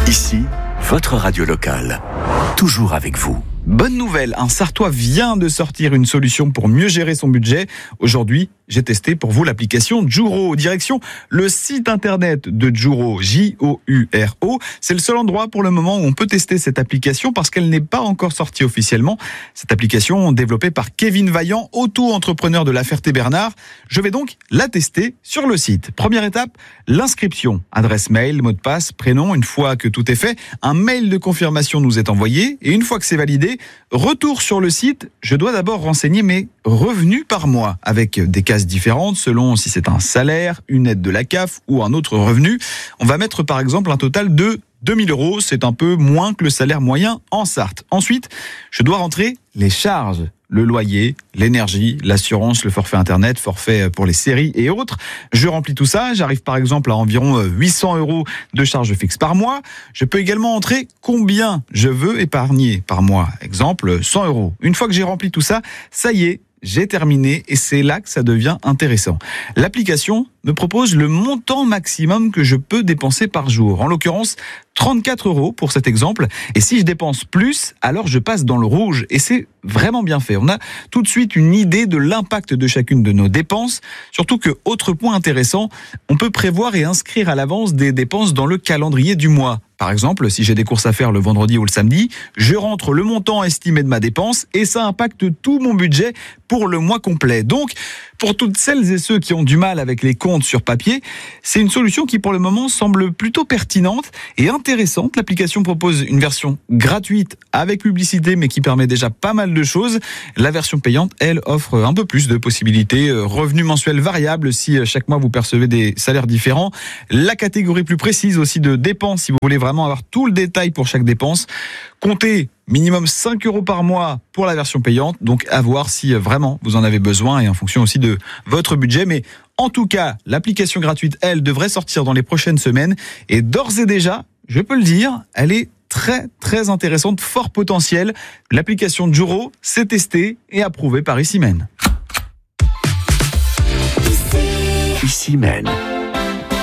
Ici, votre radio locale. Toujours avec vous. Bonne nouvelle, un Sartois vient de sortir une solution pour mieux gérer son budget. Aujourd'hui, j'ai testé pour vous l'application Jouro. Direction le site internet de Jouro, Jouro. C'est le seul endroit pour le moment où on peut tester cette application parce qu'elle n'est pas encore sortie officiellement. Cette application développée par Kevin Vaillant, auto-entrepreneur de La Ferté-Bernard. Je vais donc la tester sur le site. Première étape, l'inscription. Adresse mail, mot de passe, prénom. Une fois que tout est fait, un mail de confirmation nous est envoyé. Et une fois que c'est validé, retour sur le site, je dois d'abord renseigner mes revenus par mois avec des cases différentes selon si c'est un salaire, une aide de la CAF ou un autre revenu. On va mettre par exemple un total de 2000 €, c'est un peu moins que le salaire moyen en Sarthe. Ensuite, je dois rentrer les charges, le loyer, l'énergie, l'assurance, le forfait internet, forfait pour les séries et autres. Je remplis tout ça, j'arrive par exemple à environ 800 € de charges fixes par mois. Je peux également entrer combien je veux épargner par mois. Exemple, 100 €. Une fois que j'ai rempli tout ça, ça y est, j'ai terminé et c'est là que ça devient intéressant. L'application me propose le montant maximum que je peux dépenser par jour. En l'occurrence, 34 € pour cet exemple. Et si je dépense plus, alors je passe dans le rouge. Et c'est vraiment bien fait. On a tout de suite une idée de l'impact de chacune de nos dépenses. Surtout que, autre point intéressant, on peut prévoir et inscrire à l'avance des dépenses dans le calendrier du mois. Par exemple, si j'ai des courses à faire le vendredi ou le samedi, je rentre le montant estimé de ma dépense et ça impacte tout mon budget pour le mois complet. Donc, pour toutes celles et ceux qui ont du mal avec les comptes sur papier, c'est une solution qui pour le moment semble plutôt pertinente et intéressante. L'application propose une version gratuite avec publicité mais qui permet déjà pas mal de choses. La version payante, elle, offre un peu plus de possibilités. Revenus mensuels variables si chaque mois vous percevez des salaires différents. La catégorie plus précise aussi de dépenses si vous voulez vraiment avoir tout le détail pour chaque dépense. Comptez minimum 5 € par mois pour la version payante, donc à voir si vraiment vous en avez besoin et en fonction aussi de votre budget. Mais en tout cas, l'application gratuite, elle, devrait sortir dans les prochaines semaines et d'ores et déjà, je peux le dire, elle est très très intéressante, fort potentiel. L'application Jouro, c'est testé et approuvé par Ici Mène. Ici Mène.